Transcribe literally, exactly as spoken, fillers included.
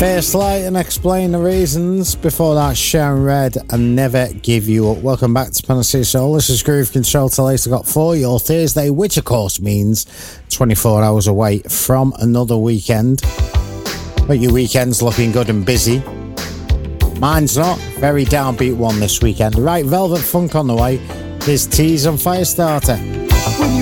First Light and Explain the Reasons. Before that, Sharon Red and Never Give You Up. Welcome back to Panacea Soul. This is Groove Control till eight o'clock for your Thursday, which of course means twenty-four hours away from another weekend. But your weekend's looking good and busy. Mine's not. Very downbeat one this weekend. Right, Velvet Funk on the way. Here's Tease on Firestarter. When you